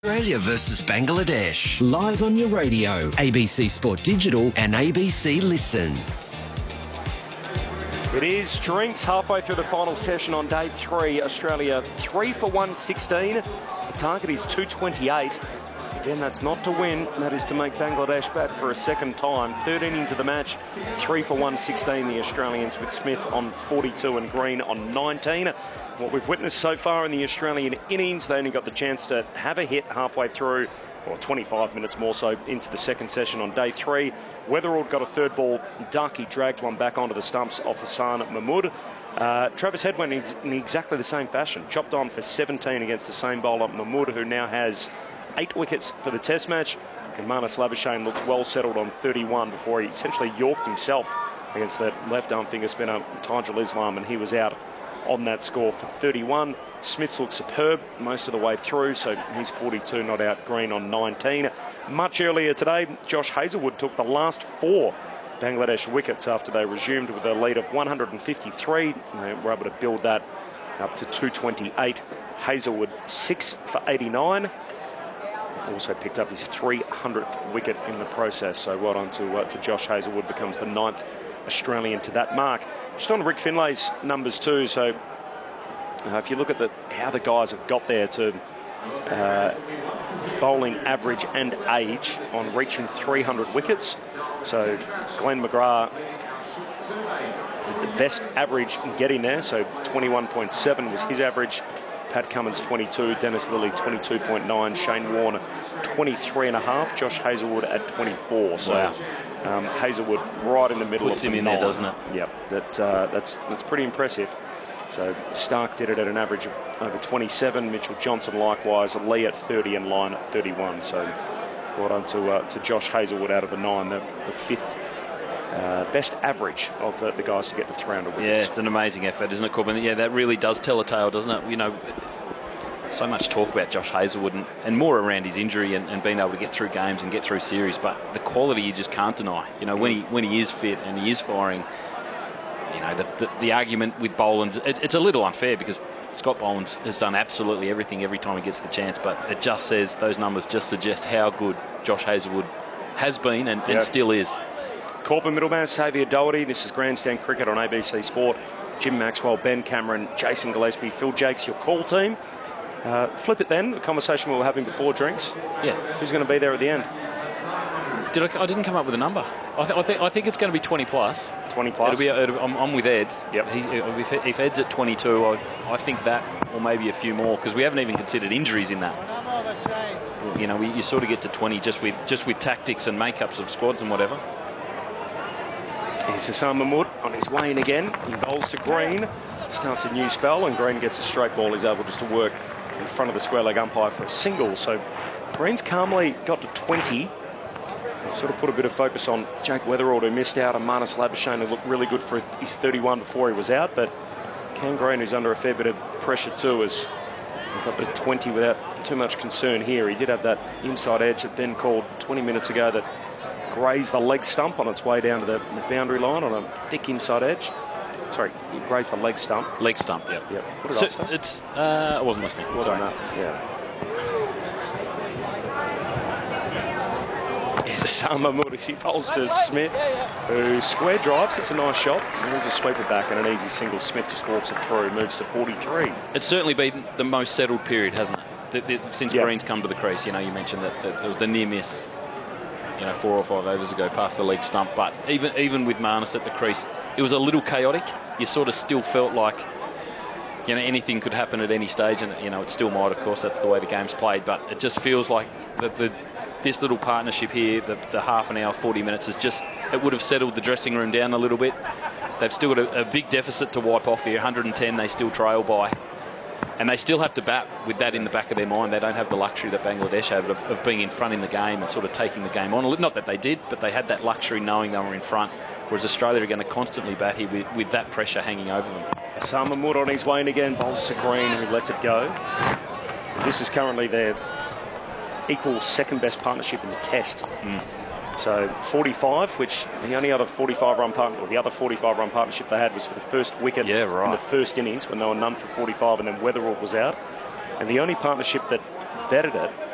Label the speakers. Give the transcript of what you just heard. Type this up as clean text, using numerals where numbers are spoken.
Speaker 1: Australia versus Bangladesh. Live on your radio, ABC Sport Digital and ABC Listen.
Speaker 2: It is drinks halfway through the final session on day 3. Australia 3 for 116. The target is 228. Again, that's not to win. That is to make Bangladesh bat for a second time. Third innings of the match. 3 for 116, the Australians, with Smith on 42 and Green on 19. What we've witnessed so far in the Australian innings, they only got the chance to have a hit halfway through, or 25 minutes more so into the second session on day 3. Weatherald got a third ball duck. He dragged one back onto the stumps off Hassan Mahmood. Travis Head went in exactly the same fashion. Chopped on for 17 against the same bowler, Mahmood, who now has 8 wickets for the test match. And Marnus Labuschagne looked well settled on 31 before he essentially yorked himself against that left-arm finger spinner, Tajul Islam, and he was out on that score for 31. Smith's looked superb most of the way through, so he's 42, not out. Green on 19. Much earlier today, Josh Hazlewood took the last 4 Bangladesh wickets after they resumed with a lead of 153. They were able to build that up to 228. Hazlewood 6 for 89. Also picked up his 300th wicket in the process, so well done to Josh Hazlewood, becomes the 9th Australian to that mark. Just on Rick Finlay's numbers too, so if you look at how the guys have got there to bowling average and age on reaching 300 wickets. So Glenn McGrath, the best average in getting there, so 21.7 was his average. Pat Cummins 22, Dennis Lilly 22.9, Shane Warne 23.5, Josh Hazlewood at 24. So wow. Hazlewood right in the middle.
Speaker 3: Puts
Speaker 2: of
Speaker 3: him in
Speaker 2: 9.
Speaker 3: there, doesn't it?
Speaker 2: Yep, that's pretty impressive. So Stark did it at an average of over 27. Mitchell Johnson likewise, Lee at 30 and Lyon at 31. So well done to Josh Hazlewood out of the 9, the 5th best average of the guys to get to 300 wickets.
Speaker 3: Yeah, it's an amazing effort, isn't it, Corbin? Yeah, that really does tell a tale, doesn't it? You know, so much talk about Josh Hazlewood and more around his injury and being able to get through games and get through series, but the quality you just can't deny. You know, when he is fit and he is firing, you know, the argument with Boland, it's a little unfair because Scott Boland has done absolutely everything every time he gets the chance, but it just says, those numbers just suggest how good Josh Hazlewood has been and still is.
Speaker 2: Corporate middleman, Xavier Doherty. This is Grandstand Cricket on ABC Sport. Jim Maxwell, Ben Cameron, Jason Gillespie, Phil Jakes, your call team. Flip it then, the conversation we were having before drinks.
Speaker 3: Yeah.
Speaker 2: Who's going to be there at the end?
Speaker 3: I didn't come up with a number. I think it's going to be 20 plus.
Speaker 2: 20 plus?
Speaker 3: I'm with Ed.
Speaker 2: Yep.
Speaker 3: If Ed's at 22, I think that, or maybe a few more, because we haven't even considered injuries in that. You know, you sort of get to 20 just with tactics and makeups of squads and whatever.
Speaker 2: Here's Hassan Mahmood on his way in again. He bowls to Green, starts a new spell, and Green gets a straight ball. He's able just to work in front of the square leg umpire for a single. So Green's calmly got to 20. Sort of put a bit of focus on Jake Weatherald, who missed out, and Marnus Labuschagne, who looked really good for his 31 before he was out. But Cam Green, who's under a fair bit of pressure too, has got to 20 without too much concern here. He did have that inside edge that Ben called 20 minutes ago that grazed the leg stump on its way down to the boundary line on a thick inside edge. Sorry, he grazed the leg stump.
Speaker 3: Leg stump, yeah.
Speaker 2: Yep. What did I say?
Speaker 3: I wasn't listening.
Speaker 2: Well done, yeah. Here's Hassan Mahmood as he bowls to Smith, who square drives. It's a nice shot. There's a sweeper back and an easy single. Smith just walks it through, moves to 43.
Speaker 3: It's certainly been the most settled period, hasn't it? Since Green's come to the crease. You know, you mentioned that there was the near miss, 4 or 5 overs ago past the leg stump. But even with Marnus at the crease, it was a little chaotic. You sort of still felt like, anything could happen at any stage, and it still might. Of course, that's the way the game's played. But it just feels like this little partnership here, the half an hour, 40 minutes, it would have settled the dressing room down a little bit. They've still got a big deficit to wipe off here. 110 they still trail by. And they still have to bat with that in the back of their mind. They don't have the luxury that Bangladesh have of being in front in the game and sort of taking the game on. Not that they did, but they had that luxury knowing they were in front, whereas Australia are going to constantly bat here with that pressure hanging over them.
Speaker 2: Hassan Mahmood on his way in again, bowls to Green, who lets it go. This is currently their equal second best partnership in the Test. So 45, which the only other 45-run partner, or the other 45-run partnership they had was for the first wicket in the first innings when they were none for 45, and then Weatherald was out. And the only partnership that bettered it